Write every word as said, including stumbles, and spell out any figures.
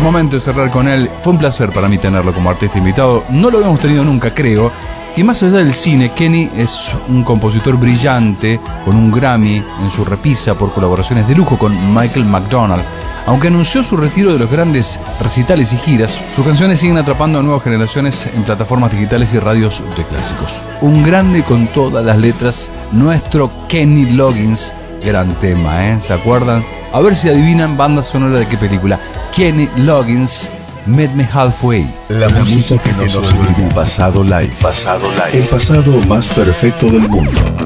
momento de cerrar con él. Fue un placer para mí tenerlo como artista invitado. No lo habíamos tenido nunca, creo. Y más allá del cine, Kenny es un compositor brillante, con un Grammy en su repisa por colaboraciones de lujo con Michael McDonald. Aunque anunció su retiro de los grandes recitales y giras, sus canciones siguen atrapando a nuevas generaciones en plataformas digitales y radios de clásicos. Un grande con todas las letras, nuestro Kenny Loggins. Gran tema, ¿eh? ¿Se acuerdan? A ver si adivinan banda sonora de qué película. Kenny Loggins, Meet Me Halfway. La, la música que nos vuelve un pasado live. Pasado live. El pasado más perfecto del mundo.